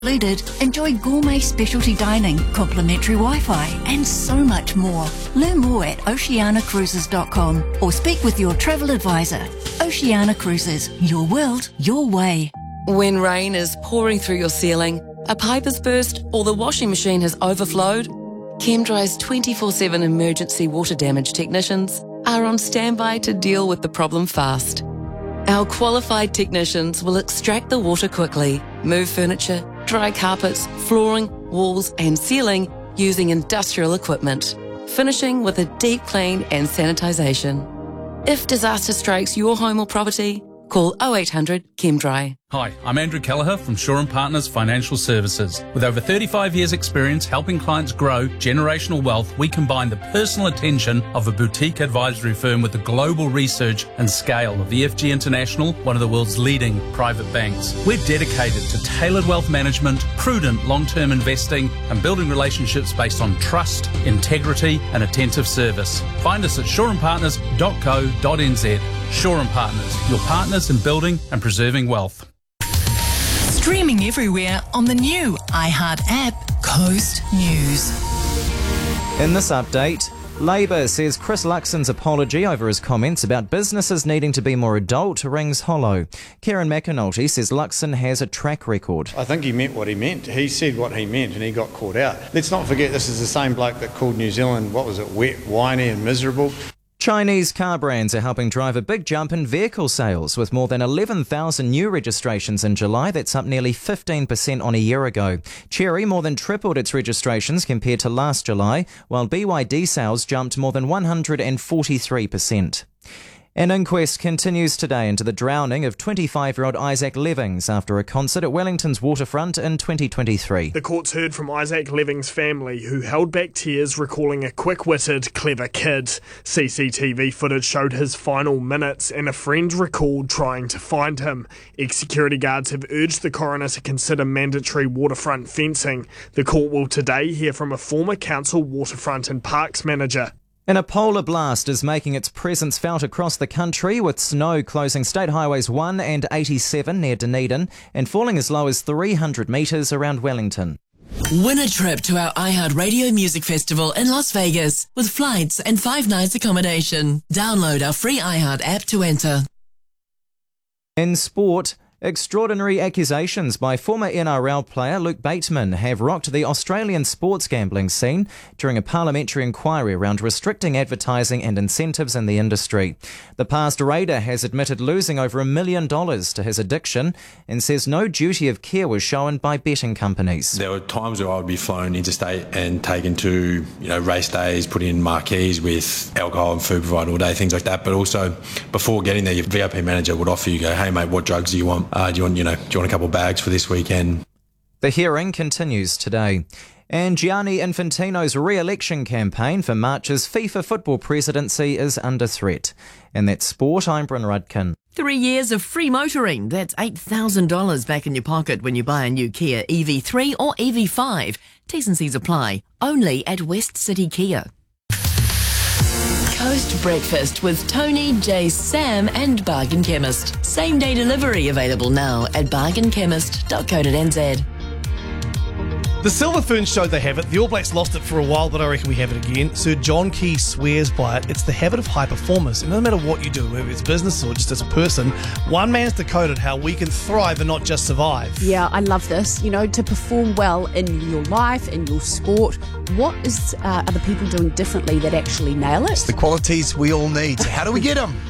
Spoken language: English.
Included, enjoy gourmet specialty dining, complimentary Wi-Fi, and so much more. Learn more at oceanacruises.com or speak with your travel advisor. Oceana Cruises, your world, your way. When rain is pouring through your ceiling, a pipe has burst, or the washing machine has overflowed, ChemDry's 24/7 emergency water damage technicians are on standby to deal with the problem fast. Our qualified technicians will extract the water quickly, move furniture, dry carpets, flooring, walls and ceiling using industrial equipment, finishing with a deep clean and sanitisation. If disaster strikes your home or property, call 0800 ChemDry. Hi, I'm Andrew Kelleher from Shaw & Partners Financial Services. With over 35 years' experience helping clients grow generational wealth, we combine the personal attention of a boutique advisory firm with the global research and scale of EFG International, one of the world's leading private banks. We're dedicated to tailored wealth management, prudent long-term investing, and building relationships based on trust, integrity, and attentive service. Find us at shawandpartners.co.nz. Shaw & Partners, your partners in building and preserving wealth. Streaming everywhere on the new iHeart app, Coast News. In this update, Labour says Chris Luxon's apology over his comments about businesses needing to be more adult rings hollow. Kieran McAnulty says Luxon has a track record. I think he meant what he meant. He said what he meant and he got caught out. Let's not forget this is the same bloke that called New Zealand, what was it, wet, whiny and miserable. Chinese car brands are helping drive a big jump in vehicle sales, with more than 11,000 new registrations in July. That's up nearly 15% on a year ago. Chery more than tripled its registrations compared to last July, while BYD sales jumped more than 143%. An inquest continues today into the drowning of 25-year-old Isaac Levings after a concert at Wellington's waterfront in 2023. The courts heard from Isaac Levings' family, who held back tears recalling a quick-witted, clever kid. CCTV footage showed his final minutes, and a friend recalled trying to find him. Ex-security guards have urged the coroner to consider mandatory waterfront fencing. The court will today hear from a former council waterfront and parks manager. And a polar blast is making its presence felt across the country, with snow closing State Highways 1 and 87 near Dunedin and falling as low as 300 metres around Wellington. Win a trip to our iHeart Radio Music Festival in Las Vegas with flights and 5 nights accommodation. Download our free iHeart app to enter. In sport, extraordinary accusations by former NRL player Luke Bateman have rocked the Australian sports gambling scene during a parliamentary inquiry around restricting advertising and incentives in the industry. The past Raider has admitted losing over $1 million to his addiction and says no duty of care was shown by betting companies. There were times where I would be flown interstate and taken to, race days, put in marquees with alcohol and food provided all day, things like that. But also, before getting there, your VIP manager would offer you, hey mate, what drugs do you want? Do you want a couple of bags for this weekend? The hearing continues today. And Gianni Infantino's re-election campaign for March's FIFA football presidency is under threat. In that sport, I'm Bryn Rudkin. 3 years of free motoring. That's $8,000 back in your pocket when you buy a new Kia EV3 or EV5. T's and C's apply. Only at West City Kia. Coast Breakfast with Tony, Jace, Sam and Bargain Chemist. Same day delivery available now at bargainchemist.co.nz. The Silver Ferns showed they have it. The All Blacks lost it for a while, but I reckon we have it again. Sir John Key swears by it. It's the habit of high performers. And no matter what you do, whether it's business or just as a person, one man's decoded how we can thrive and not just survive. Yeah, I love this. To perform well in your life, in your sport, what is other people doing differently that actually nail it? It's the qualities we all need. So how do we get them?